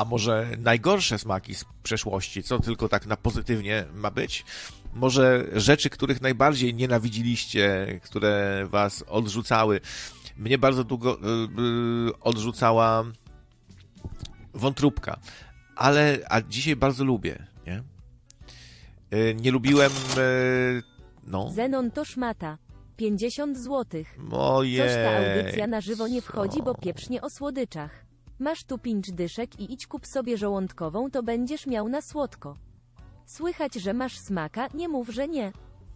A może najgorsze smaki z przeszłości, co tylko tak na pozytywnie ma być? Może rzeczy, których najbardziej nienawidziliście, które was odrzucały. Mnie bardzo długo odrzucała wątróbka, a dzisiaj bardzo lubię, nie? Nie lubiłem, no. Zenon to szmata. 50 złotych. Ojej. Coś ta audycja na żywo nie wchodzi, bo pieprznie o słodyczach. Masz tu 5 dyszek i idź kup sobie żołądkową, to będziesz miał na słodko. Słychać, że masz smaka, nie mów, że nie.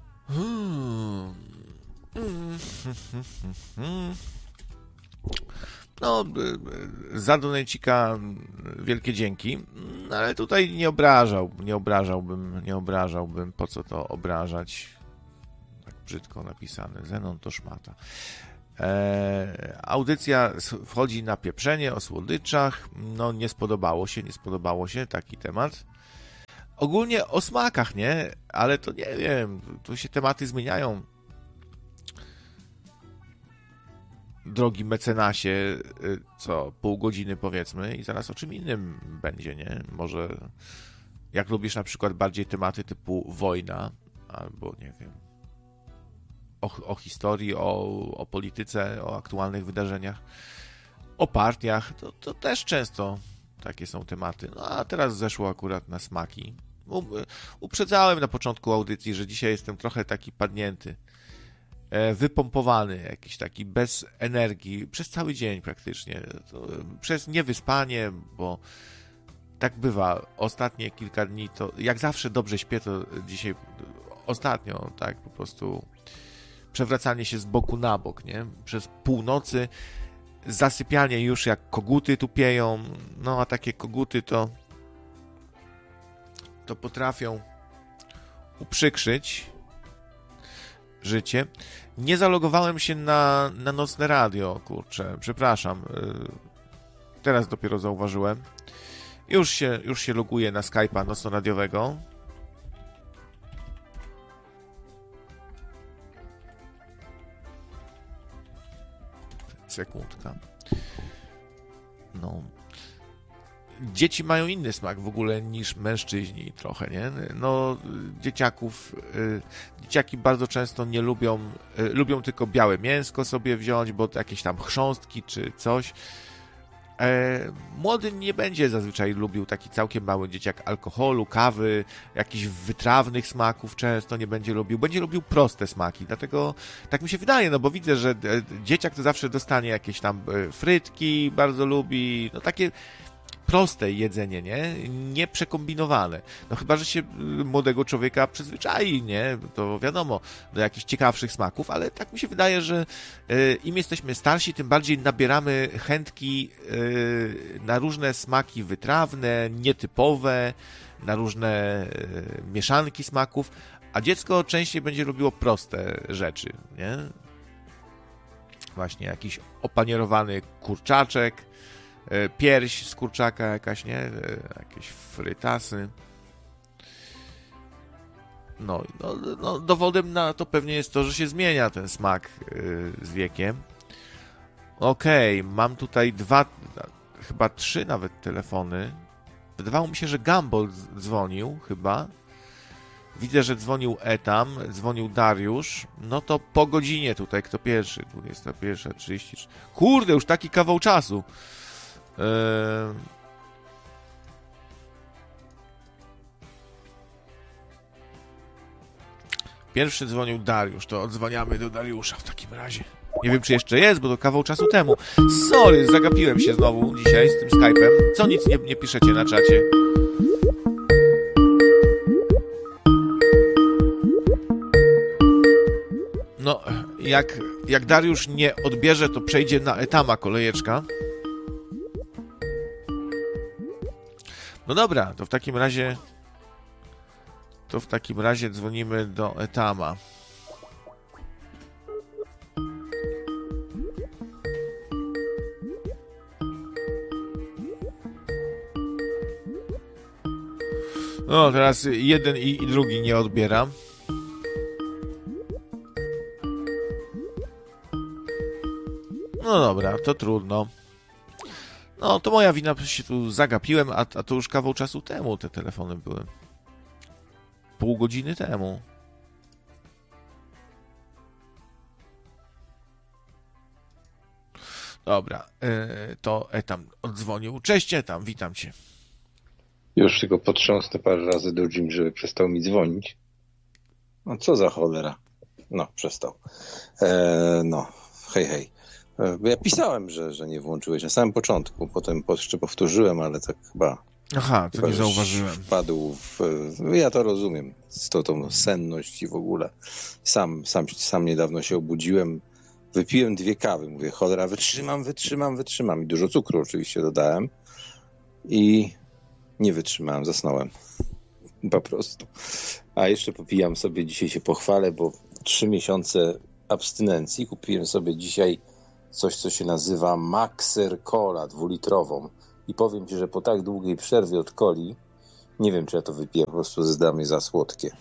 No, za donecika wielkie dzięki, ale tutaj nie obrażałbym, po co to obrażać? Tak brzydko napisane, Zenon to szmata. Audycja wchodzi na pieprzenie o słodyczach, no nie spodobało się taki temat. Ogólnie o smakach, nie? Ale to nie wiem, tu się tematy zmieniają. Drogi mecenasie, co pół godziny powiedzmy i zaraz o czym innym będzie, nie? Może jak lubisz na przykład bardziej tematy typu wojna, albo nie wiem, o historii, o polityce, o aktualnych wydarzeniach, o partiach, to też często takie są tematy. No a teraz zeszło akurat na smaki. Uprzedzałem na początku audycji, że dzisiaj jestem trochę taki padnięty, wypompowany, jakiś taki bez energii, przez cały dzień praktycznie, przez niewyspanie, bo tak bywa, ostatnie kilka dni to, jak zawsze dobrze śpię, to dzisiaj ostatnio, tak, po prostu przewracanie się z boku na bok, nie, przez północy, zasypianie już jak koguty tupieją, no a takie koguty to potrafią uprzykrzyć życie. Nie zalogowałem się na nocne radio, kurczę, przepraszam. Teraz dopiero zauważyłem. Już się loguję na Skype'a nocno-radiowego. Sekundka. No. Dzieci mają inny smak w ogóle niż mężczyźni trochę, nie? No, dzieciaki bardzo często nie lubią tylko białe mięsko sobie wziąć, bo to jakieś tam chrząstki czy coś. Młody nie będzie zazwyczaj lubił, taki całkiem mały dzieciak, alkoholu, kawy, jakichś wytrawnych smaków często nie będzie lubił. Będzie lubił proste smaki, dlatego tak mi się wydaje, no bo widzę, że dzieciak to zawsze dostanie jakieś tam frytki, bardzo lubi, no takie proste jedzenie, nie przekombinowane. No chyba, że się młodego człowieka przyzwyczai, nie? To wiadomo, do jakichś ciekawszych smaków, ale tak mi się wydaje, że im jesteśmy starsi, tym bardziej nabieramy chętki na różne smaki wytrawne, nietypowe, na różne mieszanki smaków, a dziecko częściej będzie lubiło proste rzeczy, nie? Właśnie jakiś opanierowany kurczaczek, pierś z kurczaka jakaś, nie? Jakieś frytasy. No, dowodem na to pewnie jest to, że się zmienia ten smak z wiekiem. Okej, mam tutaj chyba 3 nawet telefony. Wydawało mi się, że Gumball dzwonił chyba. Widzę, że dzwonił Etam, dzwonił Dariusz. No to po godzinie tutaj, kto pierwszy? 21:33. Kurde, już taki kawał czasu. Pierwszy dzwonił Dariusz, to odzwaniamy do Dariusza w takim razie. Nie wiem, czy jeszcze jest, bo to kawał czasu temu. Sorry, zagapiłem się znowu dzisiaj z tym Skype'em. Co nic nie piszecie na czacie? No, jak Dariusz nie odbierze, to przejdzie na Etama kolejeczka. No dobra, to w takim razie dzwonimy do Etama. No, teraz jeden i drugi nie odbiera. No dobra, to trudno. No, to moja wina, się tu zagapiłem, a to już kawał czasu temu te telefony były. Pół godziny temu. Dobra, to Etam oddzwonił. Cześć Etam, witam cię. Już tylko potrząsnę parę razy do Jim, żeby przestał mi dzwonić. No co za cholera. No, przestał. No, hej. Ja pisałem, że nie włączyłeś na samym początku, potem jeszcze powtórzyłem, ale tak chyba... Aha, to nie zauważyłem. Wpadł ja to rozumiem, tą senność i w ogóle. Sam niedawno się obudziłem, wypiłem 2 kawy, mówię, cholera, wytrzymam. I dużo cukru oczywiście dodałem. I nie wytrzymałem, zasnąłem. Po prostu. A jeszcze popijam sobie, dzisiaj się pochwalę, bo 3 miesiące abstynencji. Kupiłem sobie dzisiaj coś, co się nazywa Maxer Cola 2-litrową. I powiem ci, że po tak długiej przerwie od coli, nie wiem, czy ja to wypiję, po prostu zdam je za słodkie.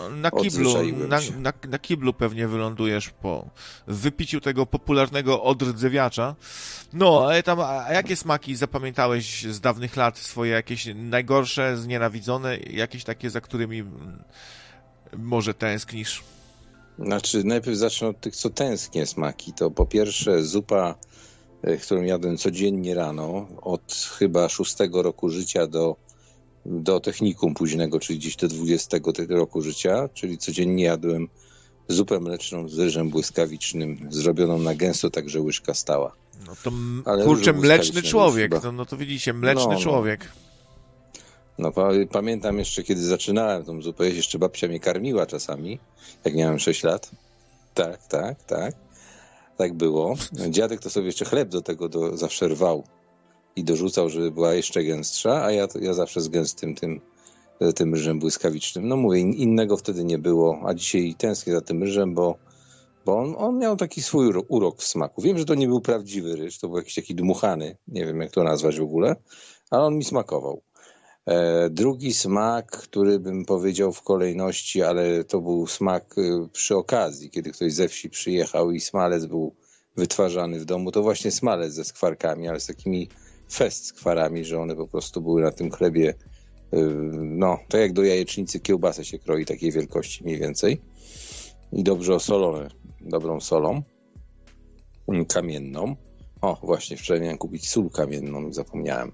Na kiblu pewnie wylądujesz po wypiciu tego popularnego odrdzewiacza. No, ale a jakie smaki zapamiętałeś z dawnych lat? Swoje jakieś najgorsze, znienawidzone, jakieś takie, za którymi może tęsknisz? Znaczy, najpierw zacznę od tych, co tęsknię smaki. To po pierwsze zupa, którą jadłem codziennie rano, od chyba 6 roku życia do technikum późnego, czyli gdzieś do 20 roku życia, czyli codziennie jadłem zupę mleczną z ryżem błyskawicznym, zrobioną na gęsto, tak że łyżka stała. No to kurczę, mleczny człowiek, no to widzicie, mleczny człowiek. No pamiętam jeszcze, kiedy zaczynałem tą zupę jeść, jeszcze babcia mnie karmiła czasami, jak miałem 6 lat. Tak. Tak było. Dziadek to sobie jeszcze chleb do tego zawsze rwał i dorzucał, żeby była jeszcze gęstsza, a ja zawsze z gęstym tym ryżem błyskawicznym. No mówię, innego wtedy nie było, a dzisiaj tęsknię za tym ryżem, bo on miał taki swój urok w smaku. Wiem, że to nie był prawdziwy ryż, to był jakiś taki dmuchany, nie wiem jak to nazwać w ogóle, ale on mi smakował. Drugi smak, który bym powiedział w kolejności, ale to był smak przy okazji, kiedy ktoś ze wsi przyjechał i smalec był wytwarzany w domu, to właśnie smalec ze skwarkami, ale z takimi skwarami, że one po prostu były na tym chlebie, no, tak jak do jajecznicy kiełbasę się kroi, takiej wielkości mniej więcej. I dobrze osolone, dobrą solą kamienną. O, właśnie wczoraj miałem kupić sól kamienną, zapomniałem.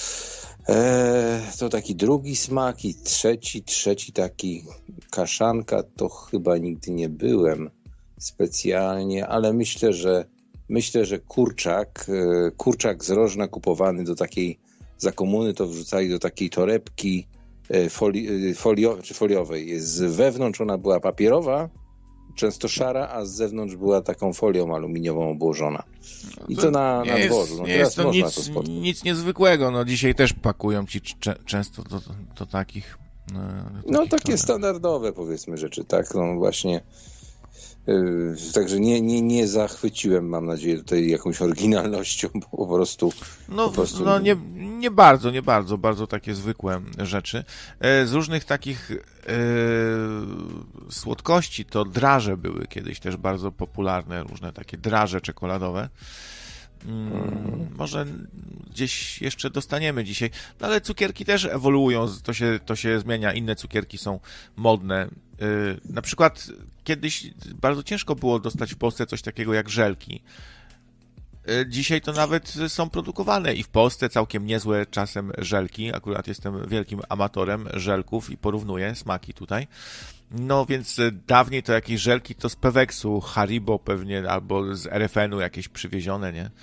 To taki drugi smak i trzeci taki kaszanka, to chyba nigdy nie byłem specjalnie, ale myślę, że kurczak z rożna kupowany do takiej, za komuny to wrzucali do takiej torebki foliowej. Z wewnątrz ona była papierowa, często szara, a z zewnątrz była taką folią aluminiową obłożona. I to na dworzu. No, nie jest to nic niezwykłego. No, dzisiaj też pakują ci często do takich... No takie standardowe, powiedzmy, rzeczy, tak? No właśnie... Także nie zachwyciłem, mam nadzieję, tutaj jakąś oryginalnością, bo po prostu... No nie bardzo takie zwykłe rzeczy. Z różnych takich słodkości to draże były kiedyś też bardzo popularne, różne takie draże czekoladowe. Może gdzieś jeszcze dostaniemy dzisiaj, no ale cukierki też ewoluują, to się zmienia, inne cukierki są modne. Na przykład kiedyś bardzo ciężko było dostać w Polsce coś takiego jak żelki. Dzisiaj to nawet są produkowane i w Polsce całkiem niezłe czasem żelki. Akurat jestem wielkim amatorem żelków i porównuję smaki tutaj. No więc dawniej to jakieś żelki to z Peweksu, Haribo pewnie, albo z RFN-u jakieś przywiezione, nie?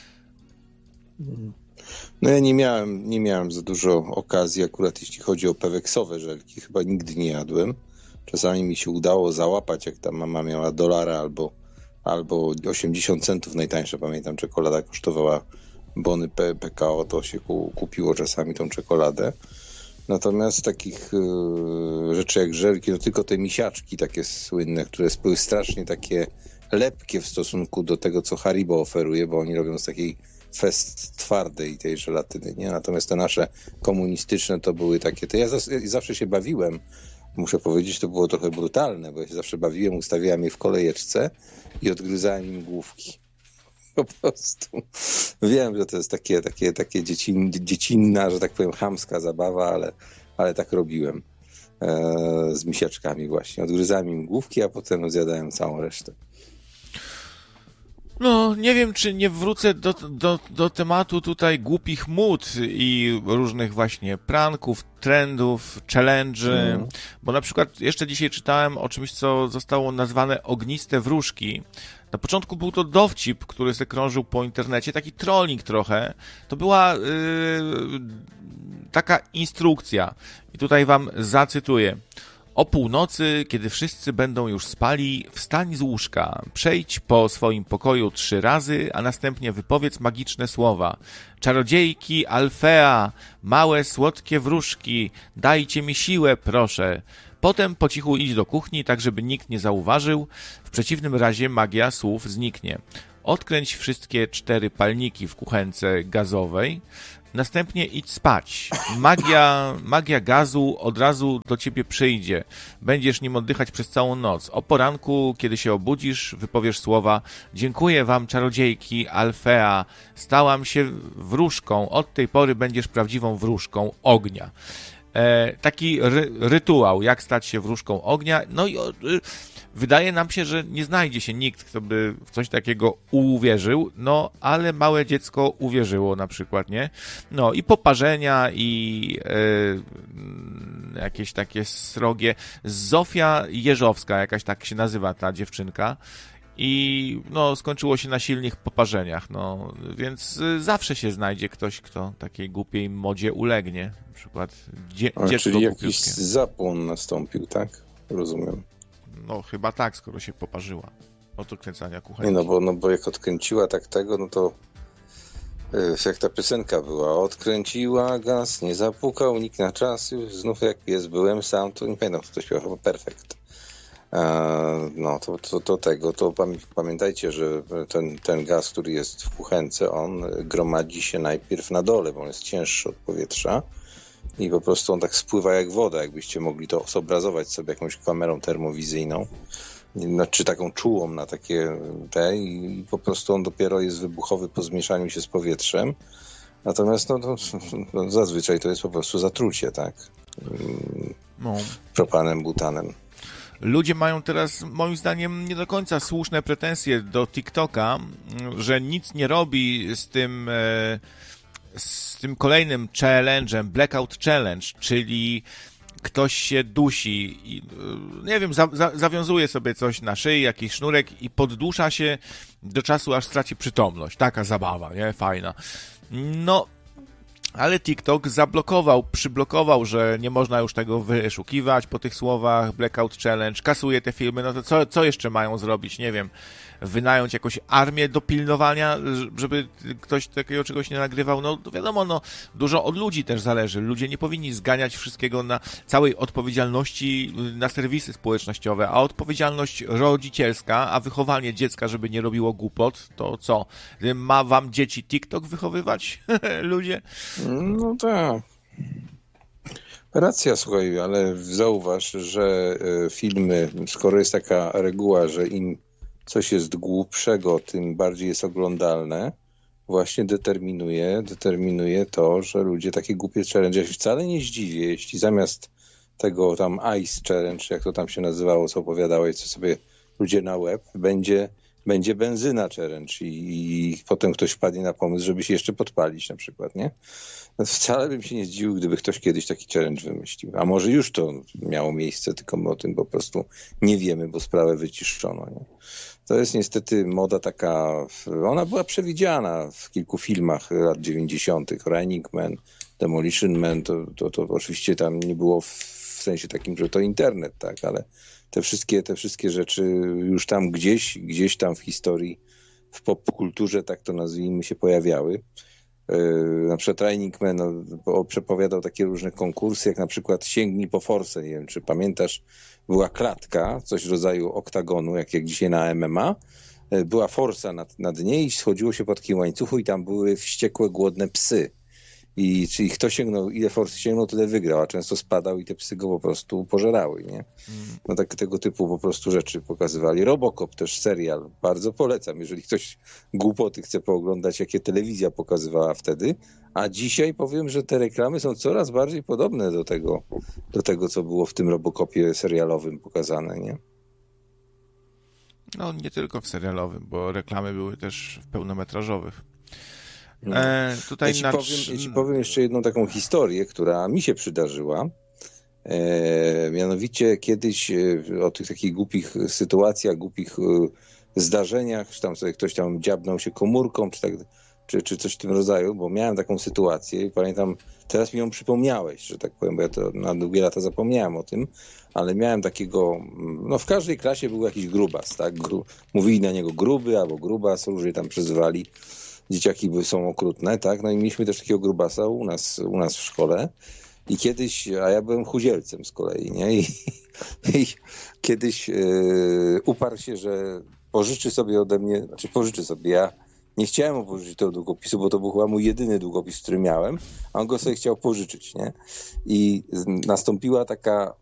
No ja nie miałem za dużo okazji akurat jeśli chodzi o peweksowe żelki. Chyba nigdy nie jadłem. Czasami mi się udało załapać, jak ta mama miała $1 albo 80 centów najtańsza, pamiętam, czekolada kosztowała bony PKO, to się kupiło czasami tą czekoladę. Natomiast takich rzeczy jak żelki, no tylko te misiaczki takie słynne, które były strasznie takie lepkie w stosunku do tego, co Haribo oferuje, bo oni robią z takiej twardej tej żelatyny, nie? Natomiast te nasze komunistyczne to były takie, to ja zawsze się bawiłem, muszę powiedzieć, to było trochę brutalne, bo ja się zawsze bawiłem, ustawiałem je w kolejeczce i odgryzałem im główki. Po prostu wiem, że to jest takie dziecinna, że tak powiem, chamska zabawa, ale tak robiłem z misiaczkami właśnie. Odgryzałem im główki, a potem zjadałem całą resztę. No, nie wiem, czy nie wrócę do tematu tutaj głupich mód i różnych właśnie pranków, trendów, challenge'y, bo na przykład jeszcze dzisiaj czytałem o czymś, co zostało nazwane ogniste wróżki. Na początku był to dowcip, który se krążył po internecie, taki trolling trochę. To była taka instrukcja i tutaj wam zacytuję. O północy, kiedy wszyscy będą już spali, wstań z łóżka, przejdź po swoim pokoju 3 razy, a następnie wypowiedz magiczne słowa. Czarodziejki, Alfea, małe, słodkie wróżki, dajcie mi siłę, proszę. Potem po cichu idź do kuchni, tak żeby nikt nie zauważył, w przeciwnym razie magia słów zniknie. Odkręć wszystkie 4 palniki w kuchence gazowej, następnie idź spać. Magia gazu od razu do ciebie przyjdzie. Będziesz nim oddychać przez całą noc. O poranku, kiedy się obudzisz, wypowiesz słowa: dziękuję wam, czarodziejki, Alfea, stałam się wróżką. Od tej pory będziesz prawdziwą wróżką ognia. Taki rytuał, jak stać się wróżką ognia. No i wydaje nam się, że nie znajdzie się nikt, kto by w coś takiego uwierzył, no ale małe dziecko uwierzyło na przykład, nie? No i poparzenia i jakieś takie srogie. Zofia Jeżowska, jakaś tak się nazywa ta dziewczynka. I no, skończyło się na silnych poparzeniach, no, więc zawsze się znajdzie ktoś, kto takiej głupiej modzie ulegnie. Na przykład dziecko czyli jakiś głupiutkie. zapłon nastąpił, tak? Rozumiem. No, chyba tak, skoro się poparzyła od odkręcania kuchenki. Nie, no bo jak odkręciła tak tego, no to jak ta piosenka była, odkręciła gaz, nie zapukał, nikt na czas, już znów jak pies byłem sam, to nie pamiętam, kto to śpiewał, chyba Perfekt. No, to pamiętajcie, że ten gaz, który jest w kuchence, on gromadzi się najpierw na dole, bo on jest cięższy od powietrza i po prostu on tak spływa jak woda, jakbyście mogli to zobrazować sobie jakąś kamerą termowizyjną, czy taką czułą na takie i po prostu on dopiero jest wybuchowy po zmieszaniu się z powietrzem. Natomiast no, zazwyczaj to jest po prostu zatrucie, tak? Propanem, butanem. Ludzie mają teraz, moim zdaniem, nie do końca słuszne pretensje do TikToka, że nic nie robi z tym kolejnym challenge'em, Blackout Challenge, czyli ktoś się dusi i, nie wiem, zawiązuje sobie coś na szyi, jakiś sznurek i poddusza się do czasu, aż straci przytomność. Taka zabawa, nie? Fajna. No, ale TikTok przyblokował, że nie można już tego wyszukiwać po tych słowach, Blackout Challenge, kasuje te filmy, no to co jeszcze mają zrobić, nie wiem, wynająć jakąś armię do pilnowania, żeby ktoś takiego czegoś nie nagrywał, no wiadomo, no dużo od ludzi też zależy, ludzie nie powinni zganiać wszystkiego na całej odpowiedzialności na serwisy społecznościowe, a odpowiedzialność rodzicielska, a wychowanie dziecka, żeby nie robiło głupot, to co? Ma wam dzieci TikTok wychowywać? Ludzie? No tak. Racja, słuchaj, ale zauważ, że filmy, skoro jest taka reguła, że im coś jest głupszego, tym bardziej jest oglądalne, właśnie determinuje to, że ludzie takie głupie challenge, ja się wcale nie zdziwię, jeśli zamiast tego tam Ice Challenge, jak to tam się nazywało, co opowiadałeś, co sobie ludzie na łeb, będzie benzyna challenge i potem ktoś wpadnie na pomysł, żeby się jeszcze podpalić na przykład, nie? No wcale bym się nie zdziwił, gdyby ktoś kiedyś taki challenge wymyślił. A może już to miało miejsce, tylko my o tym po prostu nie wiemy, bo sprawę wyciszono, nie? To jest niestety moda taka, ona była przewidziana w kilku filmach lat 90. Running Man, Demolition Man, to oczywiście tam nie było w sensie takim, że to internet, tak, ale te wszystkie rzeczy już tam gdzieś tam w historii, w popkulturze, tak to nazwijmy, się pojawiały. Na przykład Running Man przepowiadał takie różne konkursy, jak na przykład sięgnij po forsę, nie wiem, czy pamiętasz, była klatka, coś w rodzaju oktagonu, jak dzisiaj na MMA, była forsa na dnie i schodziło się po takim łańcuchu i tam były wściekłe, głodne psy. i czyli kto sięgnął, ile forsy sięgnął, tyle wygrał, a często spadał i te psy go po prostu pożerały, nie? No tak tego typu po prostu rzeczy pokazywali. Robocop też serial, bardzo polecam, jeżeli ktoś głupoty chce pooglądać, jakie telewizja pokazywała wtedy, a dzisiaj powiem, że te reklamy są coraz bardziej podobne do tego, co było w tym Robocopie serialowym pokazane, nie? No nie tylko w serialowym, bo reklamy były też w pełnometrażowych. No. Tutaj Ja ci powiem jeszcze jedną taką historię, która mi się przydarzyła. Mianowicie kiedyś o tych takich głupich sytuacjach, głupich zdarzeniach, czy tam sobie ktoś tam dziabnął się komórką, czy coś w tym rodzaju, bo miałem taką sytuację i pamiętam, teraz mi ją przypomniałeś, że tak powiem, bo ja to na długie lata zapomniałem o tym, ale miałem takiego, no w każdej klasie był jakiś grubas, tak? Mówili na niego gruby albo grubas, różnie tam przyzywali. Dzieciaki są okrutne, tak? No i mieliśmy też takiego grubasa u nas w szkole i kiedyś, a ja byłem chudzielcem z kolei, nie? I kiedyś uparł się, że pożyczy sobie ode mnie, ja nie chciałem mu pożyczyć tego długopisu, bo to był chyba mój jedyny długopis, który miałem, a on go sobie chciał pożyczyć, nie? I nastąpiła taka